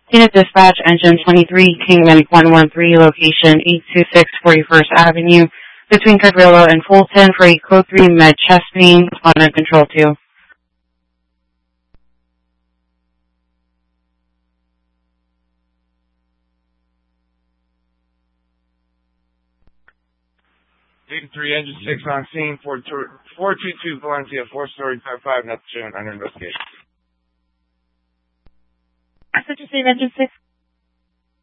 Unit Dispatch, Engine 23, Kingman 113, location 826 41st Avenue, between Cadrillo and Fulton, for a Code 3 Med chest pain, on Control 2. Vehicle 3, Engine 6 on scene, 422 Valencia, 4-story, type 5, not shown under investigation. Message received, Engine 6.